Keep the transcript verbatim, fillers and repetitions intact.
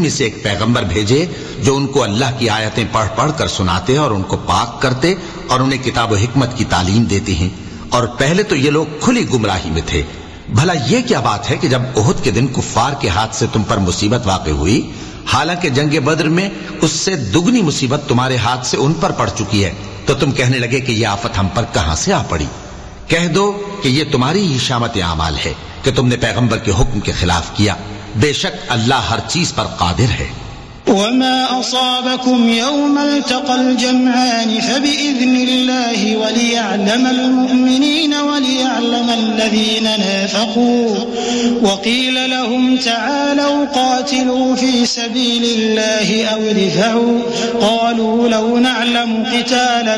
में से एक पैगंबर भेजे जो उनको अल्लाह की आयतें पढ़ पढ़ कर सुनाते और उनको पाक करते और उन्हें किताब व हिकमत की तालीम देते हैं। और पहले तो ये लोग खुली गुमराही में थे। भला ये क्या बात है कि जब उहुद के दिन कुफ्फार के हाथ से तुम पर मुसीबत वाक़ हुई, हालांकि जंगे बद्र में उससे दुगनी मुसीबत तुम्हारे हाथ से उन पर पड़ चुकी है, तो तुम कहने लगे कि यह आफत हम पर कहां से आ पड़ी। कह दो कि यह तुम्हारी ही शामत आमाल है कि तुमने पैगंबर के हुक्म के खिलाफ किया। बेशक अल्लाह हर चीज पर कादिर है। वमा असाबकुम यौमल तक़ल जमआन फबिइज़्निल्लाहि वलियअलमल मुमिनीन वलियअलमल लज़ीना नाफ़क़ू वक़ील लहुम तआलू क़ातिलू फ़ी सबीलिल्लाहि अव इदफ़अू क़ालू लौ नअलमु क़ितालन